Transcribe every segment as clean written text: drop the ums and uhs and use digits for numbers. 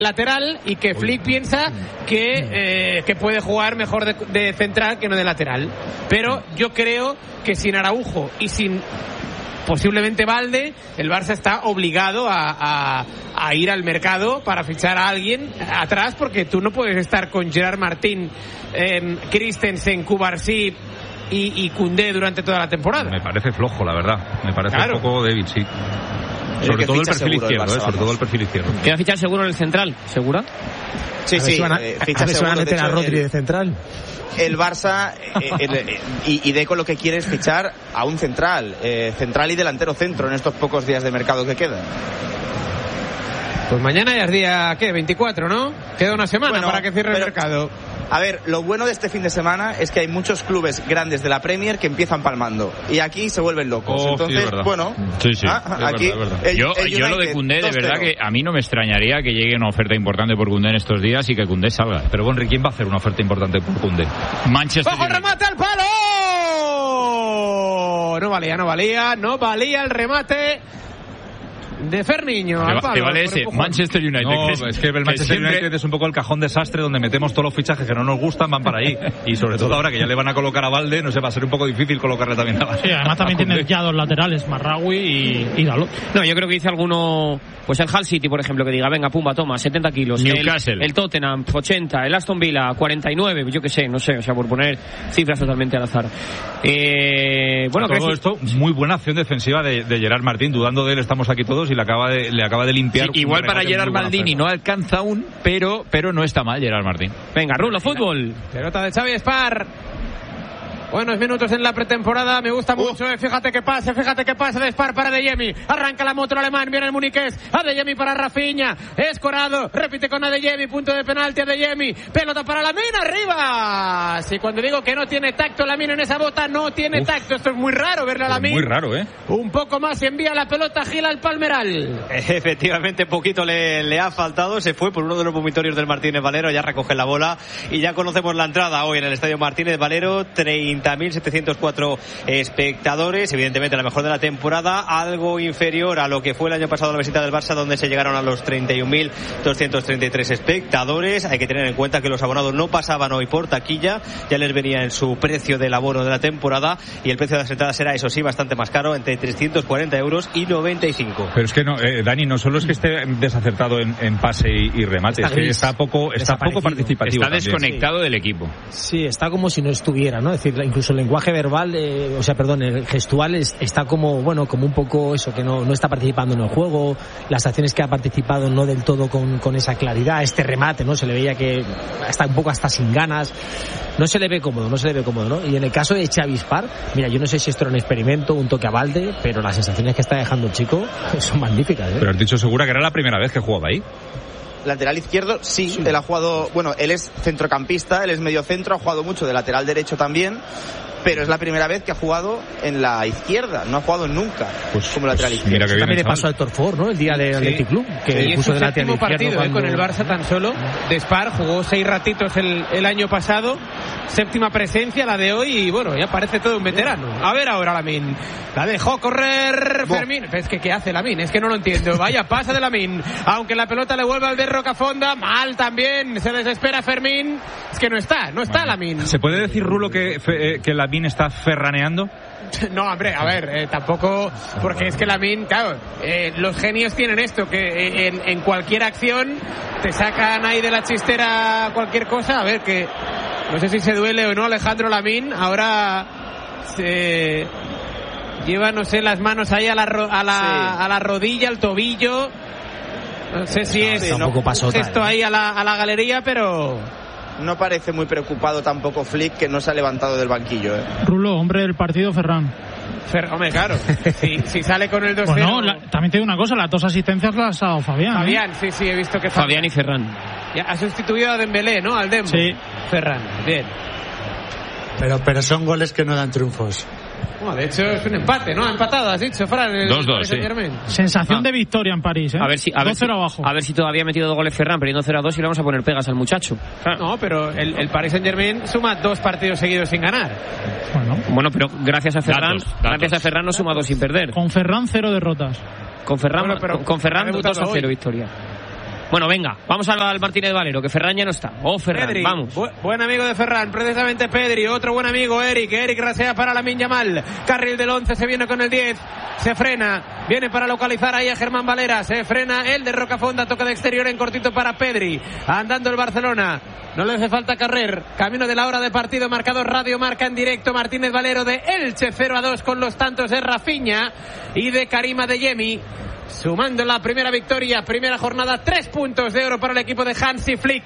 lateral y que Flick piensa que puede jugar mejor de central que no de lateral. Pero yo creo que sin Araujo y sin posiblemente Balde, el Barça está obligado a ir al mercado para fichar a alguien atrás, porque tú no puedes estar con Gerard Martín, Christensen, Cubarsí y Koundé durante toda la temporada. Me parece flojo, la verdad. Me parece un poco débil, sí. Sobre todo el perfil izquierdo, sobre todo el perfil izquierdo. ¿Queda fichar seguro en el central? ¿Segura? Sí, ficha seguro. ¿Van a meter a Rodri de central? El Barça y Deco lo que quiere es fichar a un central y delantero centro en estos pocos días de mercado que quedan. Pues mañana ya es día, 24, ¿no? Queda una semana para que cierre el mercado. A ver, lo bueno de este fin de semana es que hay muchos clubes grandes de la Premier que empiezan palmando y aquí se vuelven locos. Entonces, sí, aquí es verdad. Yo lo de Koundé, de verdad que a mí no me extrañaría que llegue una oferta importante por Koundé en estos días y que Koundé salga. Pero Bonri, ¿quién va a hacer una oferta importante por Koundé? Manchester United. ¡Remate al palo! No valía el remate de Ferniño. Te vale ese, Manchester United. No, es que el Manchester United es un poco el cajón desastre donde metemos todos los fichajes que no nos gustan, van para ahí. Y sobre todo ahora que ya le van a colocar a Balde, no sé, va a ser un poco difícil colocarle también a Balde. Sí, además también tiene ya dos laterales, Marraoui y Dalot. No, yo creo que dice alguno, pues el Hull City, por ejemplo, que diga, venga, pumba, toma, 70 kilos. Newcastle. El Tottenham, 80. El Aston Villa, 49. Yo qué sé, no sé, o sea, por poner cifras totalmente al azar. Bueno, todo esto, muy buena acción defensiva de Gerard Martín. Dudando de él, estamos aquí todos y le acaba de limpiar. Sí, igual para Gerard Maldini no alcanza aún, pero no está mal Gerard Martín. Venga, Rulo, fútbol. Pelota de Xavi Espar. Buenos minutos en la pretemporada, me gusta mucho, fíjate que pase de Spar para Adeyemi, arranca la moto el alemán, viene el muniqués, Adeyemi para Rafinha, escorado, repite con Adeyemi, punto de penalti Adeyemi, pelota para Lamine, arriba. Si cuando digo que no tiene tacto Lamine en esa bota, no tiene tacto, esto es muy raro verle a Lamine. Muy raro, Un poco más y envía la pelota Gil al Palmeral. Efectivamente, poquito le ha faltado, se fue por uno de los vomitorios del Martínez Valero, ya recoge la bola y ya conocemos la entrada hoy en el Estadio Martínez Valero, 30.704 espectadores, evidentemente la mejor de la temporada, algo inferior a lo que fue el año pasado la visita del Barça, donde se llegaron a los 31.233 espectadores. Hay que tener en cuenta que los abonados no pasaban hoy por taquilla, ya les venía en su precio del abono de la temporada, y el precio de las entradas era, eso sí, bastante más caro, entre 340 euros y 95. Pero es que no, Dani, no solo es que esté desacertado en pase y remate, es que está poco participativo. Está desconectado del equipo. Sí, está como si no estuviera, ¿no? Es decir, incluso el lenguaje verbal, el gestual está como un poco eso, que no está participando en el juego, las acciones que ha participado no del todo con esa claridad, este remate, ¿no? Se le veía que está un poco hasta sin ganas, no se le ve cómodo, ¿no? Y en el caso de Xavi Espar, mira, yo no sé si esto era un experimento, un toque a Balde, pero las sensaciones que está dejando el chico son magníficas, ¿eh? Pero has dicho segura que era la primera vez que jugaba ahí. Lateral izquierdo, sí, él ha jugado, él es centrocampista, él es medio centro, ha jugado mucho de lateral derecho también, pero es la primera vez que ha jugado en la izquierda, no ha jugado nunca como lateral izquierdo. También le pasó al Torfor, ¿no? El día del Athletic Club, que puso de lateral izquierdo partido con el Barça tan solo de Spar, jugó 6 ratitos el año pasado, séptima presencia la de hoy, y ya parece todo un veterano. A ver ahora Lamine, la dejó correr Fermín, es que ¿qué hace Lamine? Es que no lo entiendo, vaya pasa de Lamine, aunque la pelota le vuelve al de Rocafonda, mal también, se desespera Fermín, es que no está Lamine. ¿Se puede decir, Rulo, que Lamine está ferraneando? No, hombre, a ver, tampoco, porque es que Lamine, claro, los genios tienen esto, que en cualquier acción te sacan ahí de la chistera cualquier cosa, a ver, que no sé si se duele o no Alejandro Lamine, ahora se lleva, no sé, las manos ahí a la rodilla, al tobillo, no sé si es un gesto ahí a la galería, pero no parece muy preocupado tampoco Flick, que no se ha levantado del banquillo, Rulo, hombre del partido, Ferran. Hombre, claro, si sale con el 2-0. Bueno, también te digo una cosa, las 2 asistencias las ha dado Fabián. Fabián, sí, he visto que Fabián y Ferran. Ya ha sustituido a Dembélé, ¿no? Al Dembo. Sí. Ferran, bien. Pero son goles que no dan triunfos. Bueno, de hecho es un empate, ¿no? Empatado, has dicho, Fran. 2-2, sí. Sensación de victoria en París, ¿eh? A ver si 2-0 abajo. A ver si todavía ha metido 2 goles Ferran, perdiendo 0-2 y le vamos a poner pegas al muchacho. No, pero el Paris Saint-Germain suma 2 partidos seguidos sin ganar. Bueno, pero gracias a Ferran, gracias a Ferran no suma 2 sin perder. Con Ferran 0 derrotas. Con Ferran 2-0 victoria. Bueno, venga, vamos al Martínez Valero, que Ferran ya no está. Ferran, Pedri, vamos. Buen amigo de Ferran, precisamente Pedri. Otro buen amigo, Eric rasea para Lamine Yamal. Carril del 11, se viene con el 10. Se frena, viene para localizar ahí a Germán Valera. Se frena el de Rocafonda, toca de exterior en cortito para Pedri. Andando el Barcelona. No le hace falta carrer. Camino de la hora de partido, marcador Radio Marca en directo. Martínez Valero de Elche 0-2 con los tantos de Rafinha y de Karim Adeyemi. Sumando la primera victoria, primera jornada, 3 puntos de oro para el equipo de Hansi Flick.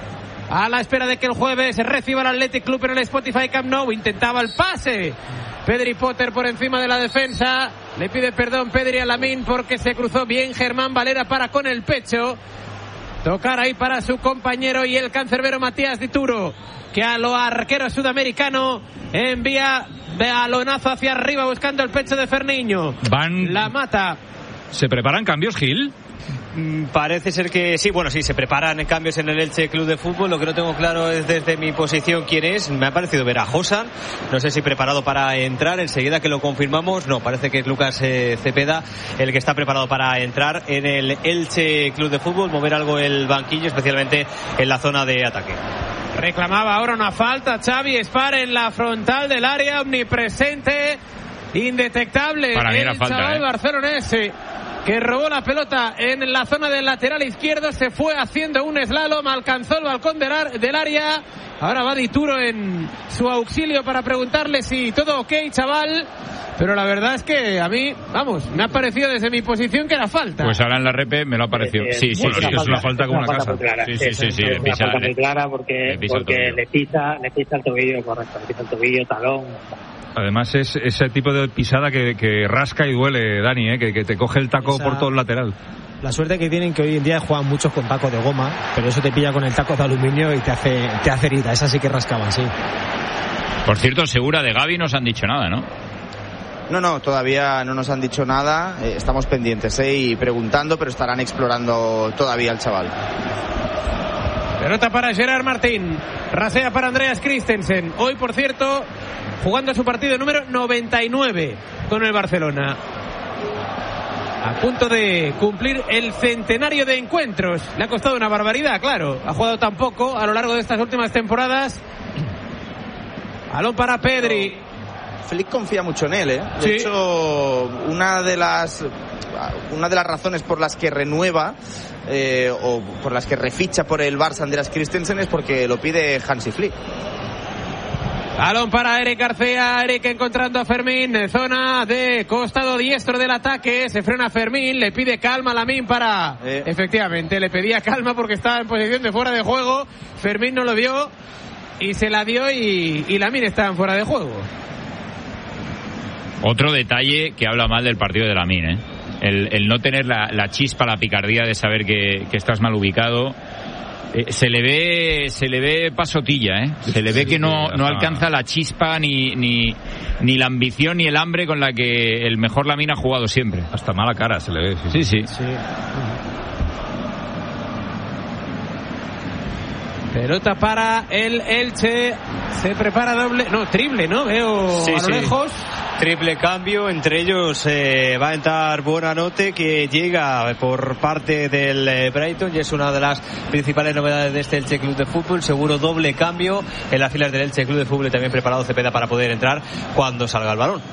A la espera de que el jueves reciba el Athletic Club en el Spotify Camp Nou. Intentaba el pase. Pedri Potter por encima de la defensa. Le pide perdón Pedri a Lamine porque se cruzó bien. Germán Valera para con el pecho. Tocar ahí para su compañero y el cancerbero Matías Dituro, que a lo arquero sudamericano envía balonazo hacia arriba buscando el pecho de Ferniño. La mata. ¿Se preparan cambios, Gil? Parece ser que sí, bueno, sí, se preparan cambios en el Elche Club de Fútbol. Lo que no tengo claro es desde mi posición quién es. Me ha parecido ver a Josan, no sé si preparado para entrar. Enseguida que lo confirmamos, no, parece que es Lucas Cepeda el que está preparado para entrar en el Elche Club de Fútbol, mover algo el banquillo, especialmente en la zona de ataque. Reclamaba ahora una falta Xavi Espar en la frontal del área, omnipresente, indetectable. Para mí era el falta, chaval barcelonés que robó la pelota en la zona del lateral izquierdo, se fue haciendo un slalom, alcanzó el balcón del área. Ahora va Dituro en su auxilio para preguntarle si todo ok, chaval. Pero la verdad es que a mí, vamos, me ha parecido desde mi posición que era falta. Pues ahora en la repe me lo ha parecido. Sí, es que es una falta como una casa. Sí, es una falta muy clara porque le pisa el tobillo, correcto, le pisa el tobillo, talón. Además es ese tipo de pisada que rasca y duele, Dani, que te coge el taco por todo el lateral. La suerte que tienen que hoy en día juegan muchos con tacos de goma, pero eso te pilla con el taco de aluminio y te hace herida. Esa sí que rascaban, sí. Por cierto, Segura de Gavi no os han dicho nada, ¿no? No, todavía no nos han dicho nada. Estamos pendientes y preguntando, pero estarán explorando todavía al chaval. Pelota para Gerard Martín. Rasea para Andreas Christensen. Hoy, por cierto, jugando su partido número 99 con el Barcelona. A punto de cumplir el centenario de encuentros. Le ha costado una barbaridad, claro. Ha jugado tan poco a lo largo de estas últimas temporadas. Balón para Pedri. Flick confía mucho en él, De hecho, una de las razones por las que renueva o por las que reficha por el Barça Andreas Christensen es porque lo pide Hansi Flick. Balón para Eric García. Eric encontrando a Fermín. Zona de costado diestro del ataque. Se frena Fermín. Le pide calma a Lamine para... Efectivamente, le pedía calma porque estaba en posición de fuera de juego. Fermín no lo vio y se la dio y Lamine estaba en fuera de juego. Otro detalle que habla mal del partido de Lamine, el no tener la chispa, la picardía de saber que estás mal ubicado. Se le ve pasotilla, se le ve que no alcanza la chispa ni la ambición ni el hambre con la que el mejor Lamine ha jugado siempre. Hasta mala cara se le ve. Sí. Pelota para el Elche. Se prepara triple, ¿no? Veo a lo lejos. Triple cambio, entre ellos va a entrar Buonanotte, que llega por parte del Brighton y es una de las principales novedades de este Elche Club de Fútbol. Seguro doble cambio en las filas del Elche Club de Fútbol y también preparado Cepeda para poder entrar cuando salga el balón.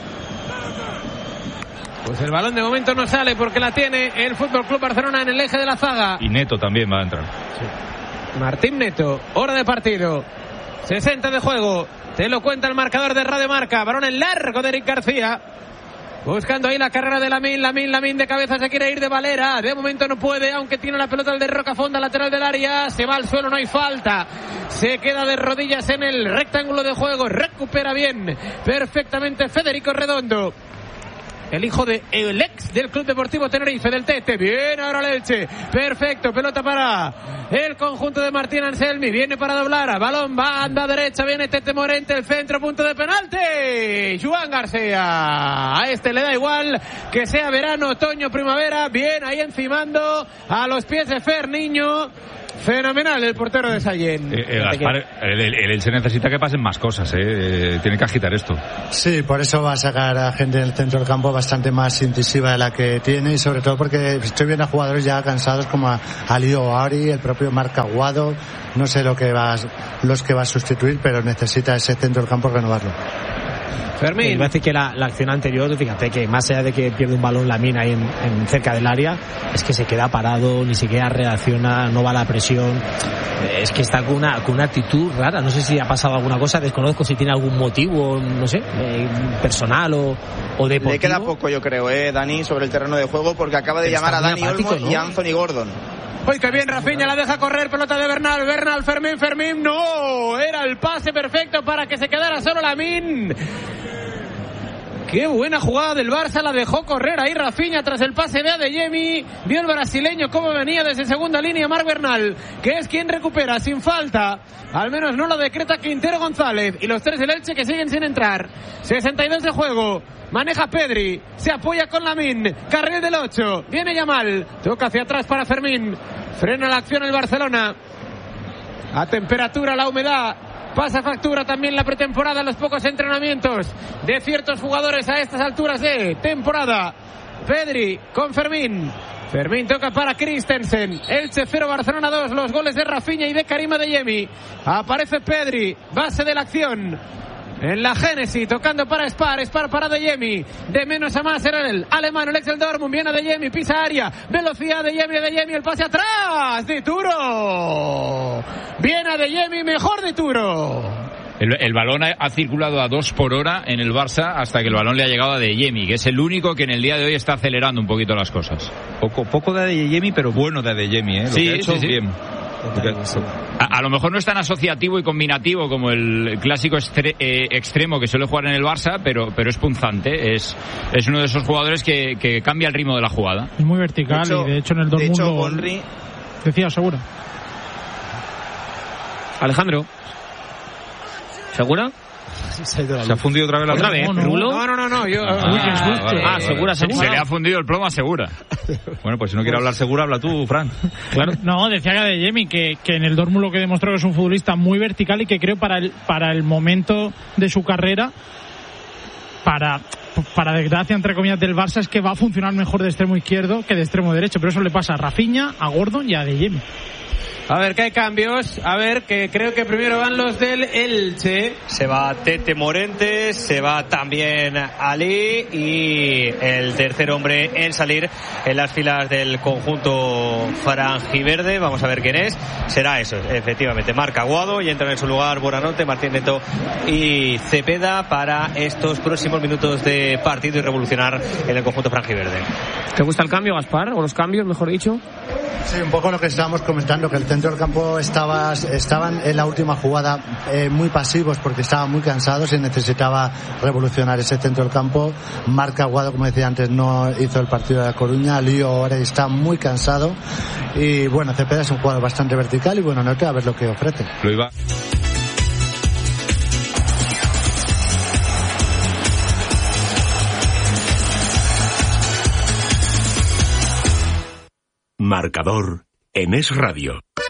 Pues el balón de momento no sale porque la tiene el Fútbol Club Barcelona en el eje de la zaga. Y Neto también va a entrar. Sí. Martín Neto, hora de partido. 60 de juego. Te lo cuenta el marcador de Radio Marca. Balón en largo de Eric García. Buscando ahí la carrera de Lamine de cabeza, se quiere ir de Valera. De momento no puede, aunque tiene la pelota el de Rocafonda, lateral del área. Se va al suelo, no hay falta. Se queda de rodillas en el rectángulo de juego. Recupera bien, perfectamente Federico Redondo. El hijo de el ex del Club Deportivo Tenerife, del Tete. Viene ahora el Elche. Perfecto, pelota para el conjunto de Martín Anselmi. Viene para doblar. Balón, banda derecha. Viene Tete Morente, el centro, punto de penalti. Joan García. A este le da igual que sea verano, otoño, primavera. Bien ahí encimando a los pies de Ferniño. Fenomenal el portero de Sallent. Gaspar, el Elche necesita que pasen más cosas, tiene que agitar esto. Sí, por eso va a sacar a gente en el centro del campo bastante más incisiva de la que tiene, y sobre todo porque estoy viendo a jugadores ya cansados como a Lío Ari, el propio Marc Aguado, no sé los que va a sustituir, pero necesita ese centro del campo renovarlo. Fermín. Me parece que la acción anterior, fíjate que más allá de que pierde un balón Lamine ahí en cerca del área, es que se queda parado, ni siquiera reacciona, no va a la presión. Es que está con una actitud rara. No sé si ha pasado alguna cosa, desconozco si tiene algún motivo, no sé, personal o deportivo. Le queda poco, yo creo, Dani, sobre el terreno de juego, porque acaba de llamar a Dani Olmo, ¿no? Y a Anthony Gordon. ¡Uy, qué bien! Rafinha la deja correr, pelota de Bernal, Fermín, ¡no! Era el pase perfecto para que se quedara solo Lamine. Qué buena jugada del Barça, la dejó correr ahí Rafinha tras el pase de Adeyemi. Vio el brasileño cómo venía desde segunda línea Marc Bernal, que es quien recupera sin falta. Al menos no lo decreta Quintero González. Y los tres del Elche que siguen sin entrar. 62 de juego. Maneja Pedri, se apoya con Lamine, carril del 8, viene Yamal, toca hacia atrás para Fermín, frena la acción el Barcelona. A temperatura, la humedad, pasa factura también la pretemporada, los pocos entrenamientos de ciertos jugadores a estas alturas de temporada. Pedri con Fermín toca para Christensen. Elche 0, Barcelona 2, los goles de Rafinha y de Karim Adeyemi. Aparece Pedri, base de la acción en la génesis, tocando para Spar para Adeyemi, de menos a más era el alemán, el ex del Dortmund, viene Adeyemi, pisa área, velocidad Adeyemi, el pase atrás de Turo, viene Adeyemi, mejor de Turo. El balón ha circulado a 2 por hora en el Barça hasta que el balón le ha llegado a Adeyemi, que es el único que en el día de hoy está acelerando un poquito las cosas. Poco de Adeyemi, pero bueno de Adeyemi, Sí, lo que ha hecho sí. Bien. A lo mejor no es tan asociativo y combinativo como el clásico extremo que suele jugar en el Barça, pero es punzante, es uno de esos jugadores que cambia el ritmo de la jugada. Es muy vertical y de hecho en el Dortmund decía Segura. Alejandro, ¿Segura? Se ha fundido otra vez la ¿Otra vez? ¿Rulo? No. Segura. Se le ha fundido el plomo a Segura. Bueno, pues si no quiere hablar Segura, habla tú, Fran. Claro. No, decía Adeyemi que en el Dortmund lo que demostró que es un futbolista muy vertical y que creo para el momento de su carrera, para desgracia entre comillas del Barça, es que va a funcionar mejor de extremo izquierdo que de extremo derecho, pero eso le pasa a Rafinha, a Gordon y a Adeyemi. A ver, que hay cambios. A ver, que creo que primero van los del Elche. Se va Tete Morentes, se va también Ali y el tercer hombre en salir en las filas del conjunto franjiverde. Vamos a ver quién es. Será eso, efectivamente, Marc Aguado, y entran en su lugar Buonanotte, Martín Neto y Cepeda para estos próximos minutos de partido y revolucionar en el conjunto franjiverde. ¿Te gusta el cambio, Gaspar? ¿O los cambios, mejor dicho? Sí, un poco lo que estábamos comentando, que el centro del campo estaban en la última jugada muy pasivos porque estaban muy cansados y necesitaba revolucionar ese centro del campo. Marc Aguado, como decía antes, no hizo el partido de La Coruña. Lío ahora está muy cansado y bueno, Cepeda es un jugador bastante vertical y bueno, no te va a ver lo que ofrece. Lo iba. Marcador en Es Radio.